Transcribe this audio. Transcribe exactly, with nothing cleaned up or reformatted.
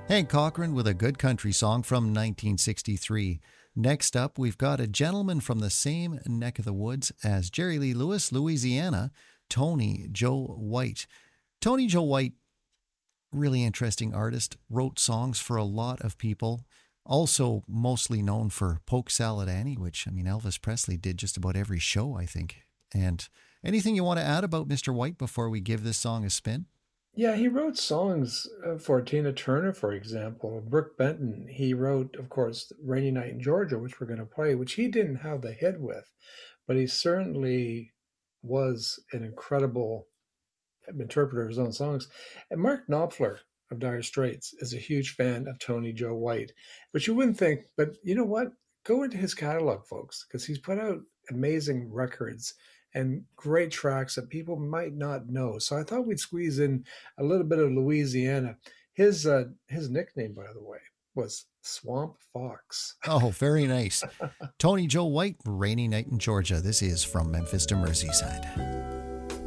Hank Cochran with a good country song from nineteen sixty-three. Next up, we've got a gentleman from the same neck of the woods as Jerry Lee Lewis, Louisiana, Tony Joe White. Tony Joe White, really interesting artist, wrote songs for a lot of people. Also mostly known for Polk Salad Annie, which, I mean, Elvis Presley did just about every show, I think. And anything you want to add about Mister White before we give this song a spin? Yeah, he wrote songs uh, for Tina Turner, for example. Brooke Benton, he wrote, of course, Rainy Night in Georgia, which we're going to play, which he didn't have the hit with, but he certainly was an incredible interpreter of his own songs. And Mark Knopfler of Dire Straits is a huge fan of Tony Joe White, but you wouldn't think, but you know what? Go into his catalog, folks, because he's put out amazing records and great tracks that people might not know. So I thought we'd squeeze in a little bit of Louisiana. His uh, his nickname, by the way, was Swamp Fox. Oh, very nice. Tony Joe White, Rainy Night in Georgia. This is From Memphis to Merseyside.